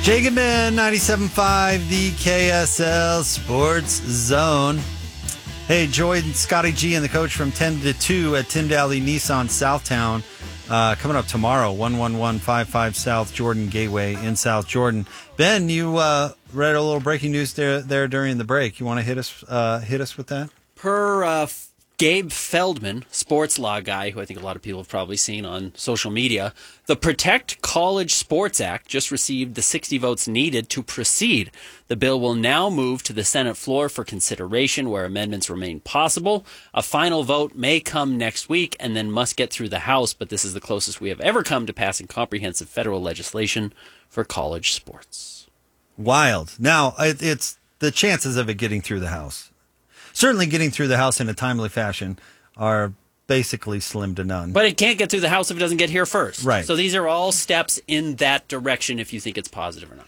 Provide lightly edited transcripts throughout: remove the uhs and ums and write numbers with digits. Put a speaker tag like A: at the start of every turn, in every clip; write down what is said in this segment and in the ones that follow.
A: Jacobin 97.5, the KSL Sports Zone. Hey, Jordan, Scotty G, and the coach from 10 to 2 at Tyndale Nissan Southtown. Coming up tomorrow, 11155 South Jordan Gateway in South Jordan. Ben, you read a little breaking news there during the break. You want to hit us with that?
B: Per Gabe Feldman, sports law guy, who I think a lot of people have probably seen on social media, the Protect College Sports Act just received the 60 votes needed to proceed. The bill will now move to the Senate floor for consideration where amendments remain possible. A final vote may come next week and then must get through the House, but this is the closest we have ever come to passing comprehensive federal legislation for college sports.
A: Wild. Now, it's the chances of it getting through the House. Certainly getting through the House in a timely fashion are basically slim to none.
B: But it can't get through the House if it doesn't get here first.
A: Right.
B: So these are all steps in that direction if you think it's positive or not.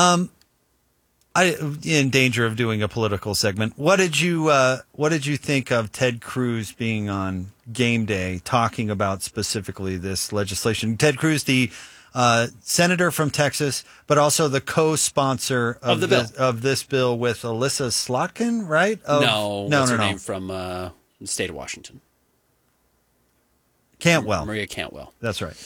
A: In danger of doing a political segment, what did you think of Ted Cruz being on Game Day talking about specifically this legislation? Ted Cruz, the senator from Texas, but also the co-sponsor of this bill with Alyssa Slotkin, right?
B: No, her name from the state of Washington?
A: Cantwell.
B: Maria Cantwell.
A: That's right.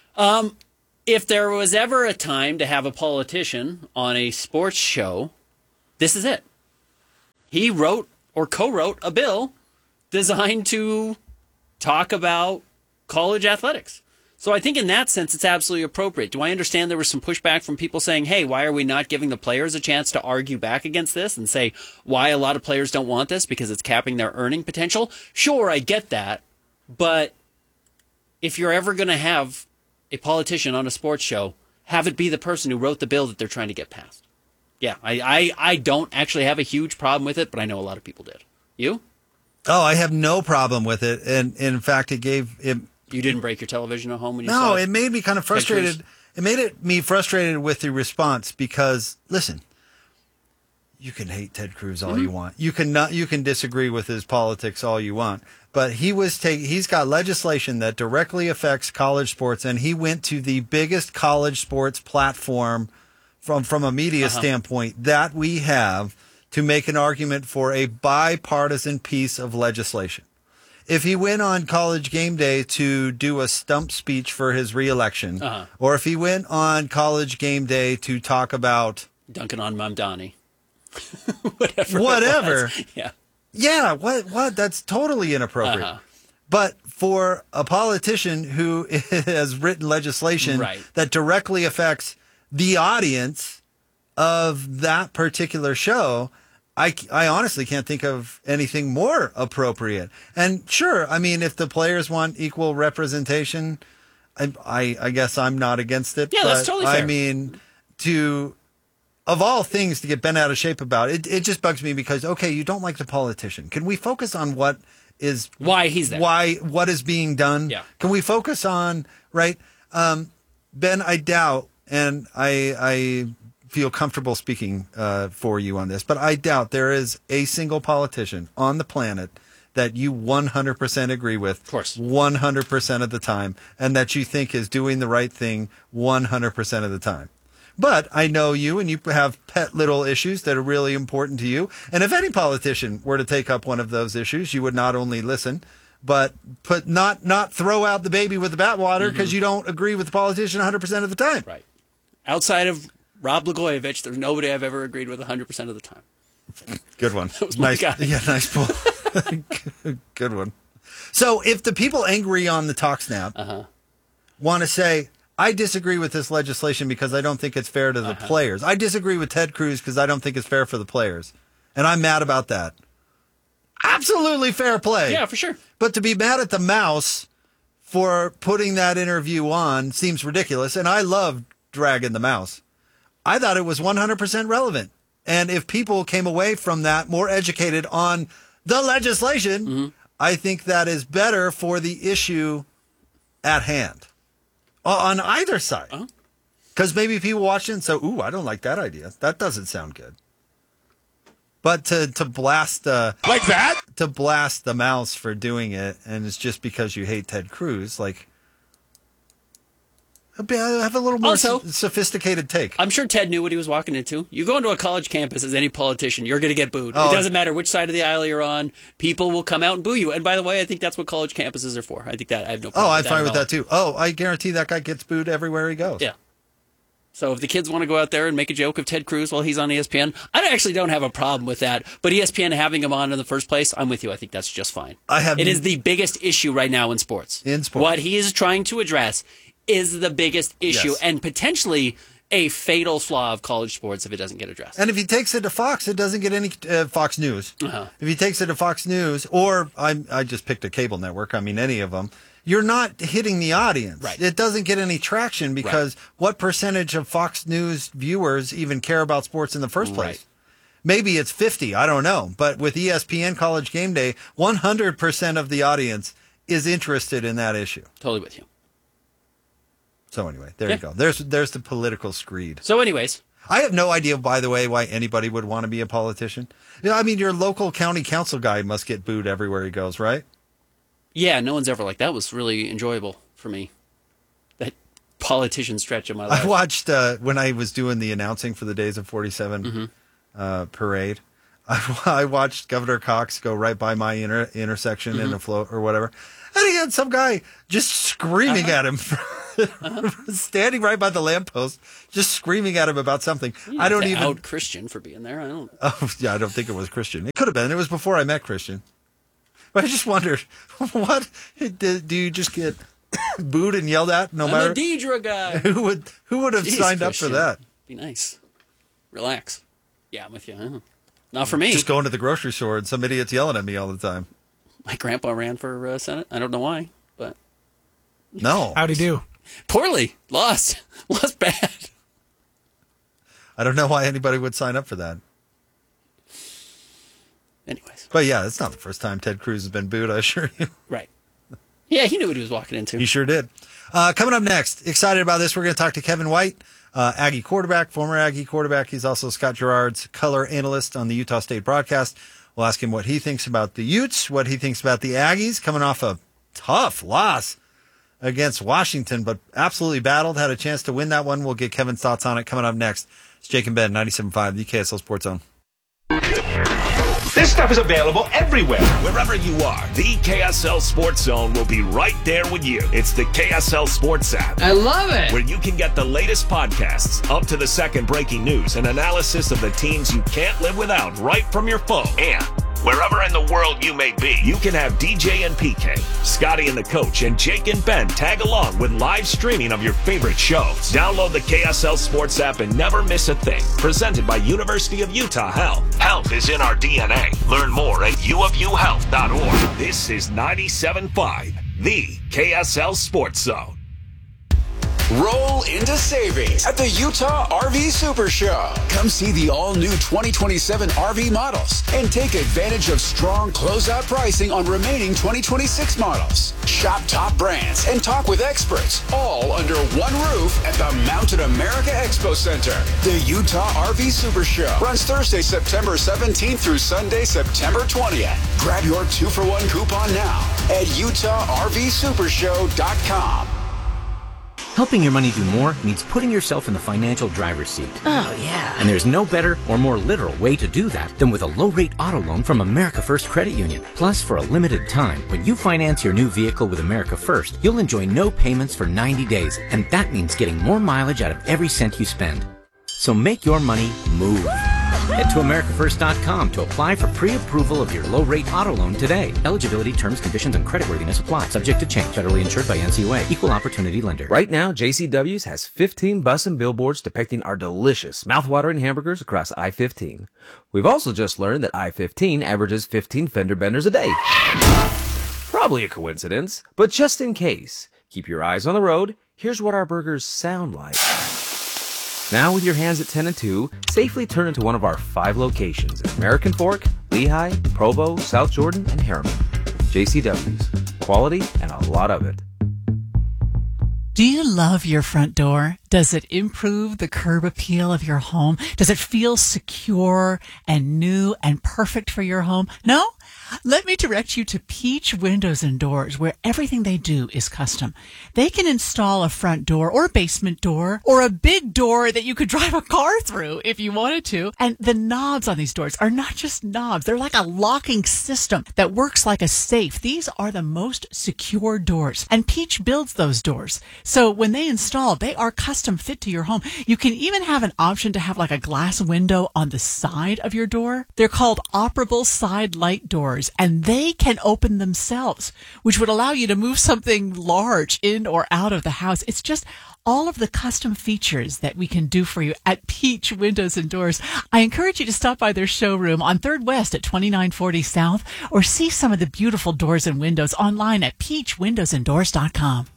B: If there was ever a time to have a politician on a sports show, this is it. He wrote or co-wrote a bill designed to talk about college athletics. So I think in that sense, it's absolutely appropriate. Do I understand there was some pushback from people saying, hey, why are we not giving the players a chance to argue back against this and say why a lot of players don't want this because it's capping their earning potential? Sure, I get that. But if you're ever going to have a politician on a sports show, have it be the person who wrote the bill that they're trying to get passed. Yeah, I don't actually have a huge problem with it, but I know a lot of people did. You?
A: Oh, I have no problem with it. And in fact, it gave it.
B: You didn't break your television at home when you saw it?
A: No, it made me kind of frustrated. It made me frustrated with the response because, listen, you can hate Ted Cruz all you want. You can disagree with his politics all you want. But he's got legislation that directly affects college sports, and he went to the biggest college sports platform from a media standpoint that we have to make an argument for a bipartisan piece of legislation. If he went on College Game Day to do a stump speech for his reelection, or if he went on College Game Day to talk about
B: Duncan on Mamdani,
A: whatever,
B: yeah,
A: what? That's totally inappropriate. But for a politician who has written legislation that directly affects the audience of that particular show, I honestly can't think of anything more appropriate. And sure, I mean, if the players want equal representation, I guess I'm not against it.
B: Yeah,
A: but
B: that's totally fair.
A: I mean, of all things to get bent out of shape about, it just bugs me because, okay, you don't like the politician. Can we focus on why he's there? What is being done?
B: Yeah.
A: Can we focus on, right? Ben, I doubt, and I feel comfortable speaking for you on this, but I doubt there is a single politician on the planet that you 100% agree with,
B: of course,
A: 100% of the time, and that you think is doing the right thing 100% of the time. But I know you, and you have pet little issues that are really important to you. And if any politician were to take up one of those issues, you would not only listen, but not throw out the baby with the bathwater because you don't agree with the politician 100% of the time.
B: Right. Outside of Rod Blagojevich, there's nobody I've ever agreed with 100% of the time.
A: Good one.
B: That was my guy.
A: Yeah, nice pull. Good one. So if the people angry on the Talk Snap want to say, I disagree with this legislation because I don't think it's fair to the players. I disagree with Ted Cruz because I don't think it's fair for the players. And I'm mad about that. Absolutely fair play.
B: Yeah, for sure.
A: But to be mad at the mouse for putting that interview on seems ridiculous. And I love dragging the mouse. I thought it was 100% relevant. And if people came away from that more educated on the legislation, I think that is better for the issue at hand. On either side. Because maybe people watch it and say, ooh, I don't like that idea. That doesn't sound good. But to blast like that? To blast the mouse for doing it, and it's just because you hate Ted Cruz, like, Have a little more
B: Also,
A: sophisticated take.
B: I'm sure Ted knew what he was walking into. You go into a college campus as any politician, you're going to get booed.
A: Oh.
B: It doesn't matter which side of the aisle you're on. People will come out and boo you. And by the way, I think that's what college campuses are for. I think that I have no problem
A: I'm
B: with that
A: fine
B: at
A: with
B: all.
A: that too. Oh, I guarantee that guy gets booed everywhere he goes.
B: Yeah. So if the kids want to go out there and make a joke of Ted Cruz while he's on ESPN, I actually don't have a problem with that. But ESPN having him on in the first place, I'm with you. I think that's just fine. It is the biggest issue right now in sports. What he is trying to address is the biggest issue and potentially a fatal flaw of college sports if it doesn't get addressed.
A: And if he takes it to Fox, it doesn't get any Fox News.
B: Uh-huh.
A: If he takes it to Fox News, or I just picked a cable network, I mean any of them, you're not hitting the audience.
B: Right.
A: It doesn't get any traction because what percentage of Fox News viewers even care about sports in the first place?
B: Right.
A: Maybe it's 50, I don't know. But with ESPN College Game Day, 100% of the audience is interested in that issue.
B: Totally with you.
A: So anyway, there you go. There's the political screed.
B: So anyways.
A: I have no idea, by the way, why anybody would want to be a politician. I mean, your local county council guy must get booed everywhere he goes, right?
B: Yeah, no one's ever like that. Was really enjoyable for me. That politician stretch of my life.
A: I watched when I was doing the announcing for the Days of 47 parade. I watched Governor Cox go right by my intersection in a float or whatever, and he had some guy just screaming at him, standing right by the lamppost, just screaming at him about something. I don't even
B: out Christian for being there. I don't.
A: Oh yeah, I don't think it was Christian. It could have been. It was before I met Christian. But I just wondered, what do you just get booed and yelled at? No matter
B: I'm a Deidre guy.
A: who would have signed up for that?
B: Be nice. Relax. Yeah, I'm with you. Not for me.
A: Just going to the grocery store and some idiot's yelling at me all the time.
B: My grandpa ran for Senate. I don't know why, but
A: no.
C: How'd he do?
B: Poorly. Lost bad.
A: I don't know why anybody would sign up for that.
B: Anyways.
A: But yeah, it's not the first time Ted Cruz has been booed, I assure you.
B: Right. Yeah, he knew what he was walking into.
A: He sure did. Coming up next, excited about this, we're going to talk to Kevin White, Aggie quarterback, former Aggie quarterback. He's also Scott Gerard's color analyst on the Utah State broadcast. We'll ask him what he thinks about the Utes, what he thinks about the Aggies, coming off a tough loss against Washington, but absolutely battled, had a chance to win that one. We'll get Kevin's thoughts on it coming up next. It's Jake and Ben, 97.5, the KSL Sports Zone.
D: This stuff is available everywhere. Wherever you are, the KSL Sports Zone will be right there with you. It's the KSL Sports app.
E: I love it.
D: Where you can get the latest podcasts, up to the second breaking news, and analysis of the teams you can't live without right from your phone. And wherever in the world you may be, you can have DJ and PK, Scotty and the Coach, and Jake and Ben tag along with live streaming of your favorite shows. Download the KSL Sports app and never miss a thing. Presented by University of Utah Health. Health is in our DNA. Learn more at uofuhealth.org. This is 97.5, the KSL Sports Zone.
F: Roll into savings at the Utah RV Super Show. Come see the all-new 2027 RV models and take advantage of strong closeout pricing on remaining 2026 models. Shop top brands and talk with experts, all under one roof at the Mountain America Expo Center. The Utah RV Super Show runs Thursday, September 17th through Sunday, September 20th. Grab your 2-for-1 coupon now at UtahRVSupershow.com.
G: Helping your money do more means putting yourself in the financial driver's seat.
E: Oh, yeah.
G: And there's no better or more literal way to do that than with a low-rate auto loan from America First Credit Union. Plus, for a limited time, when you finance your new vehicle with America First, you'll enjoy no payments for 90 days. And that means getting more mileage out of every cent you spend. So make your money move. Head to AmericaFirst.com to apply for pre-approval of your low-rate auto loan today. Eligibility, terms, conditions, and creditworthiness apply. Subject to change. Federally insured by NCUA. Equal opportunity lender.
H: Right now, JCW's has 15 bus and billboards depicting our delicious, mouth-watering hamburgers across I-15. We've also just learned that I-15 averages 15 fender benders a day. Probably a coincidence, but just in case, keep your eyes on the road. Here's what our burgers sound like. Now, with your hands at 10 and 2, safely turn into one of our 5 locations at American Fork, Lehigh, Provo, South Jordan, and Harriman. JCW's. Quality and a lot of it.
C: Do you love your front door? Does it improve the curb appeal of your home? Does it feel secure and new and perfect for your home? No? Let me direct you to Peach Windows and Doors, where everything they do is custom. They can install a front door or a basement door or a big door that you could drive a car through if you wanted to. And the knobs on these doors are not just knobs. They're like a locking system that works like a safe. These are the most secure doors, and Peach builds those doors. So when they install, they are custom fit to your home. You can even have an option to have like a glass window on the side of your door. They're called operable side light doors, and they can open themselves, which would allow you to move something large in or out of the house. It's just all of the custom features that we can do for you at Peach Windows and Doors. I encourage you to stop by their showroom on 3rd West at 2940 South, or see some of the beautiful doors and windows online at peachwindowsanddoors.com.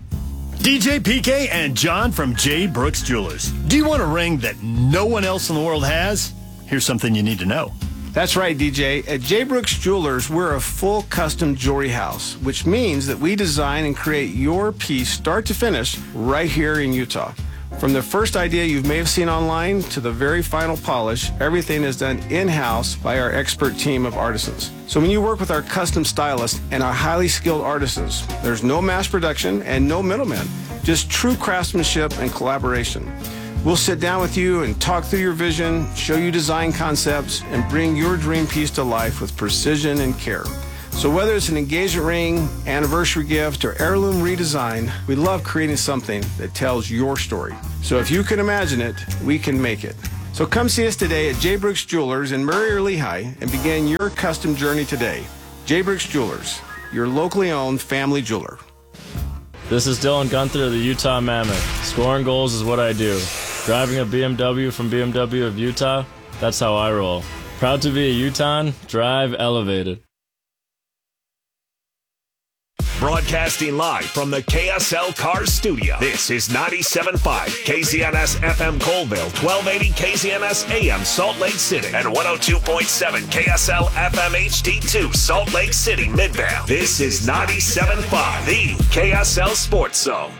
E: DJ PK and John from J. Brooks Jewelers. Do you want a ring that no one else in the world has? Here's something you need to know.
I: That's right, DJ. At J. Brooks Jewelers, we're a full custom jewelry house, which means that we design and create your piece start to finish right here in Utah. From the first idea you may have seen online to the very final polish, everything is done in-house by our expert team of artisans. So when you work with our custom stylists and our highly skilled artisans, there's no mass production and no middlemen, just true craftsmanship and collaboration. We'll sit down with you and talk through your vision, show you design concepts, and bring your dream piece to life with precision and care. So whether it's an engagement ring, anniversary gift, or heirloom redesign, we love creating something that tells your story. So if you can imagine it, we can make it. So come see us today at J. Brooks Jewelers in Murray or Lehigh and begin your custom journey today. J. Brooks Jewelers, your locally owned family jeweler.
J: This is Dylan Gunther of the Utah Mammoth. Scoring goals is what I do. Driving a BMW from BMW of Utah, that's how I roll. Proud to be a Utahn, drive elevated.
D: Broadcasting live from the KSL Cars Studio. This is 97.5 KZNS FM Colville, 1280 KZNS AM Salt Lake City, and 102.7 KSL FM HD2 Salt Lake City Midvale. This is 97.5, the KSL Sports Zone.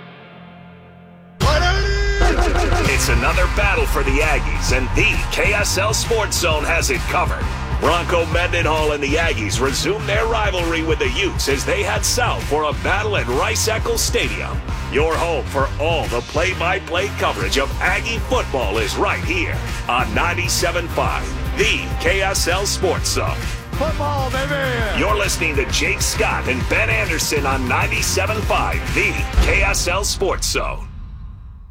D: It's another battle for the Aggies, and the KSL Sports Zone has it covered. Bronco Mendenhall and the Aggies resume their rivalry with the Utes as they head south for a battle at Rice-Eccles Stadium. Your home for all the play-by-play coverage of Aggie football is right here on 97.5, the KSL Sports Zone.
E: Football, baby!
D: You're listening to Jake Scott and Ben Anderson on 97.5, the KSL Sports Zone.